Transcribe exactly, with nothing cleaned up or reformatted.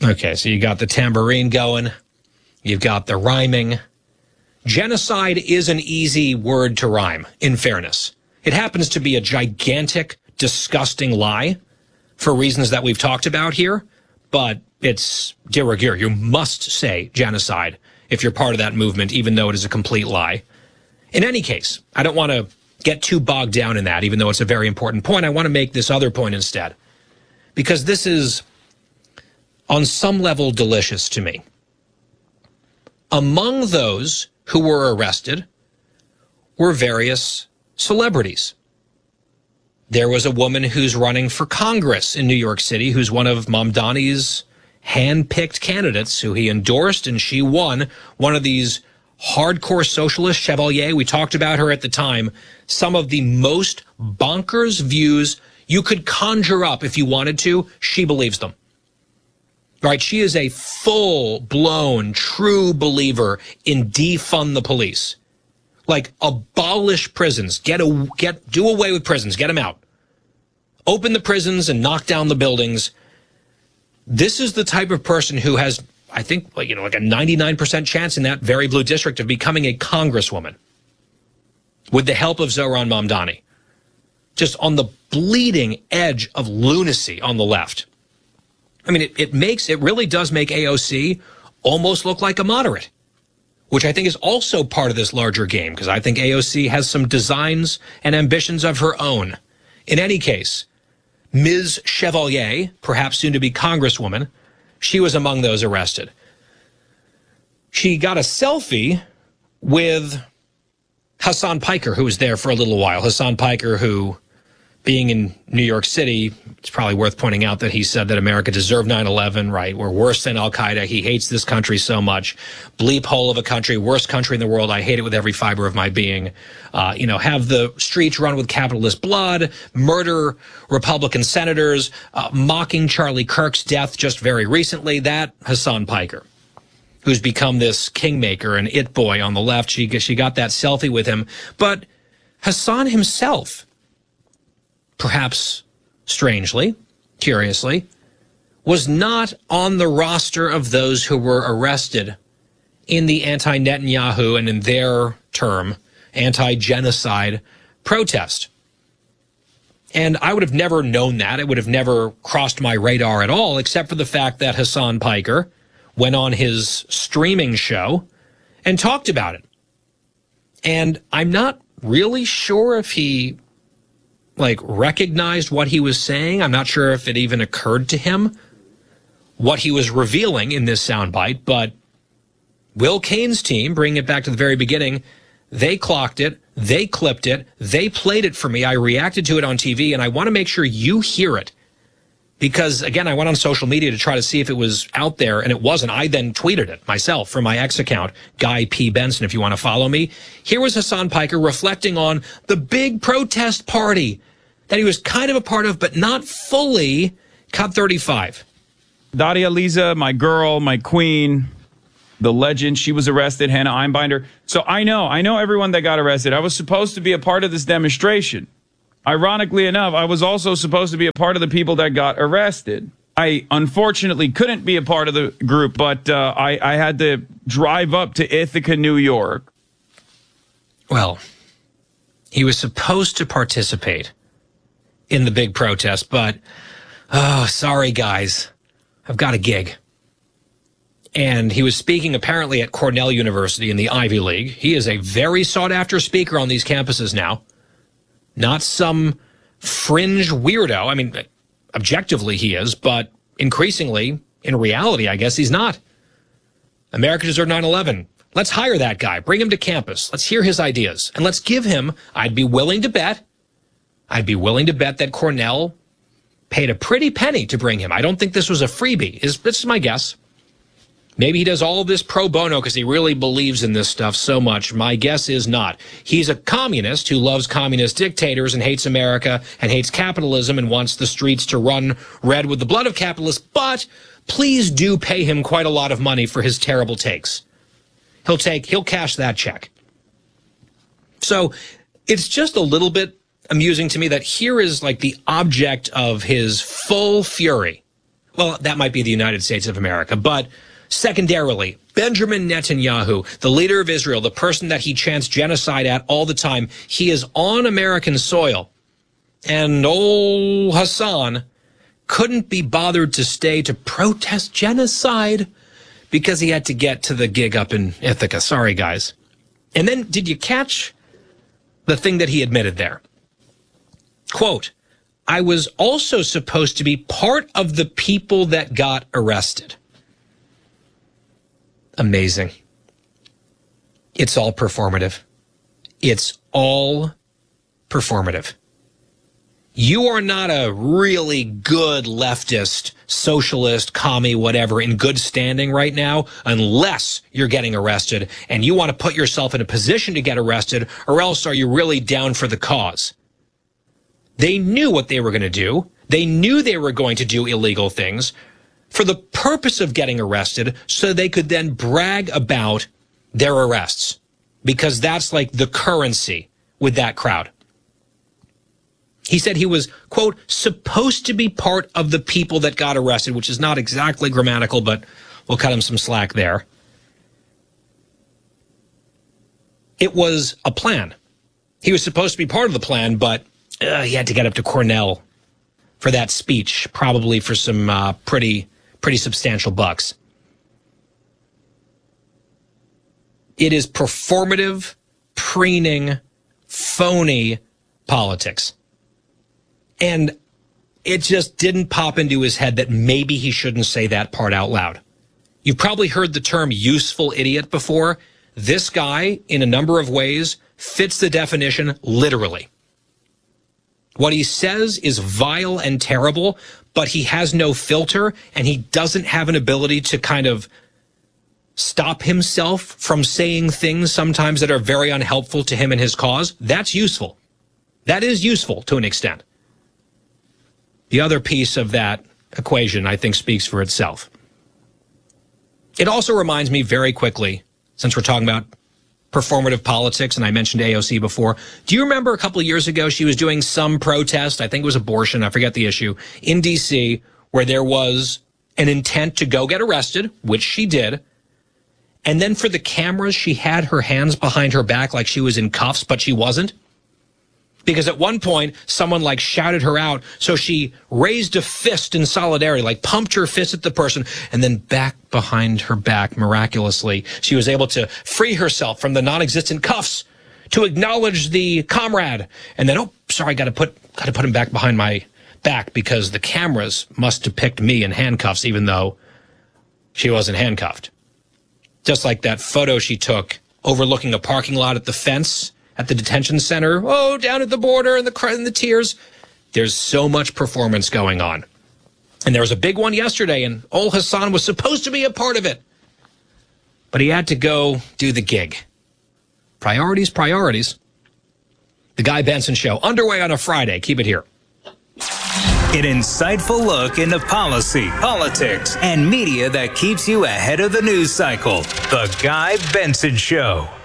Okay, so you got the tambourine going. You've got the rhyming. Genocide is an easy word to rhyme, in fairness. It happens to be a gigantic, disgusting lie for reasons that we've talked about here, but it's de rigueur. You must say genocide if you're part of that movement, even though it is a complete lie. In any case, I don't want to get too bogged down in that, even though it's a very important point. I want to make this other point instead, because this is, on some level, delicious to me. Among those who were arrested were various celebrities. There was a woman who's running for Congress in New York City, who's one of Mamdani's hand-picked candidates, who he endorsed, and she won. One of these hardcore socialist, Chevalier, we talked about her at the time, some of the most bonkers views you could conjure up if you wanted to, she believes them. Right? She is a full-blown, true believer in defund the police. Like, abolish prisons. Get a, get do away with prisons. Get them out. Open the prisons and knock down the buildings. This is the type of person who has, I think, like, you know, like a ninety-nine percent chance in that very blue district of becoming a congresswoman with the help of Zohran Mamdani. Just on the bleeding edge of lunacy on the left. I mean, it, it makes, it really does make A O C almost look like a moderate, which I think is also part of this larger game, because I think A O C has some designs and ambitions of her own. In any case, Miz Chevalier, perhaps soon to be Congresswoman, she was among those arrested. She got a selfie with Hasan Piker, who was there for a little while. Hasan Piker, who, being in New York City, it's probably worth pointing out that he said that America deserved nine eleven, right? We're worse than Al-Qaeda. He hates this country so much. Bleep hole of a country, worst country in the world. I hate it with every fiber of my being. Uh, you know, have the streets run with capitalist blood, murder Republican senators, uh, mocking Charlie Kirk's death just very recently. That Hasan Piker, who's become this kingmaker and it boy on the left. She, she got that selfie with him. But Hasan himself, perhaps strangely, curiously, was not on the roster of those who were arrested in the anti-Netanyahu and, in their term, anti-genocide protest. And I would have never known that. It would have never crossed my radar at all, except for the fact that Hasan Piker went on his streaming show and talked about it. And I'm not really sure if he like recognized what he was saying. I'm not sure if it even occurred to him what he was revealing in this soundbite, but Will Kane's team, bringing it back to the very beginning, they clocked it, they clipped it, they played it for me. I reacted to it on T V, and I want to make sure you hear it. Because, again, I went on social media to try to see if it was out there, and it wasn't. I then tweeted it myself from my X account, Guy P. Benson, if you want to follow me. Here was Hasan Piker reflecting on the big protest party that he was kind of a part of, but not fully. Cut thirty-five. Daria Lisa, my girl, my queen, the legend, she was arrested, Hannah Einbinder. So I know, I know everyone that got arrested. I was supposed to be a part of this demonstration. Ironically enough, I was also supposed to be a part of the people that got arrested. I unfortunately couldn't be a part of the group, but uh, I, I had to drive up to Ithaca, New York. Well, he was supposed to participate in the big protest, but, oh, sorry, guys, I've got a gig. And he was speaking apparently at Cornell University in the Ivy League. He is a very sought-after speaker on these campuses now. Not some fringe weirdo. I mean, objectively he is, but increasingly, in reality, I guess he's not. America deserved nine eleven. Let's hire that guy. Bring him to campus. Let's hear his ideas. And let's give him, I'd be willing to bet, I'd be willing to bet that Cornell paid a pretty penny to bring him. I don't think this was a freebie. Is This is my guess. Maybe he does all of this pro bono because he really believes in this stuff so much. My guess is not. He's a communist who loves communist dictators and hates America and hates capitalism and wants the streets to run red with the blood of capitalists. But please do pay him quite a lot of money for his terrible takes. He'll take, he'll cash that check. So it's just a little bit amusing to me that here is like the object of his full fury Well, that might be the United States of America, but secondarily, Benjamin Netanyahu, the leader of Israel, the person that he chants genocide at all the time, he is on American soil. And old Hassan couldn't be bothered to stay to protest genocide because he had to get to the gig up in Ithaca. Sorry, guys. And then did you catch the thing that he admitted there? Quote, I was also supposed to be part of the people that got arrested. Amazing. It's all performative. It's all performative. You are not a really good leftist, socialist, commie, whatever, in good standing right now, unless you're getting arrested and you want to put yourself in a position to get arrested, or else are you really down for the cause? They knew what they were going to do. They knew they were going to do illegal things for the purpose of getting arrested so they could then brag about their arrests, because that's like the currency with that crowd. He said he was, quote, supposed to be part of the people that got arrested, which is not exactly grammatical, but we'll cut him some slack there. It was a plan. He was supposed to be part of the plan, but uh, he had to get up to Cornell for that speech, probably for some uh, pretty, pretty substantial bucks. It is performative, preening, phony politics. And it just didn't pop into his head that maybe he shouldn't say that part out loud. You've probably heard the term useful idiot before. This guy, in a number of ways, fits the definition literally. What he says is vile and terrible, but he has no filter, and he doesn't have an ability to kind of stop himself from saying things sometimes that are very unhelpful to him and his cause. That's useful. That is useful to an extent. The other piece of that equation, I think, speaks for itself. It also reminds me very quickly, since we're talking about performative politics, and I mentioned A O C before, do you remember a couple of years ago she was doing some protest, I think it was abortion, I forget the issue, in D C, where there was an intent to go get arrested, which she did, and then for the cameras, she had her hands behind her back like she was in cuffs, but she wasn't? Because at one point, someone like shouted her out, so she raised a fist in solidarity, like pumped her fist at the person, and then back behind her back, miraculously, she was able to free herself from the non-existent cuffs to acknowledge the comrade. And then, oh, sorry, got to put got to put him back behind my back because the cameras must depict me in handcuffs, even though she wasn't handcuffed. Just like that photo she took overlooking a parking lot at the fence at the detention center, oh, down at the border and the and the tears. There's so much performance going on. And there was a big one yesterday, and old Hassan was supposed to be a part of it. But he had to go do the gig. Priorities, priorities. The Guy Benson Show, underway on a Friday. Keep it here. An insightful look into policy, politics, and media that keeps you ahead of the news cycle. The Guy Benson Show.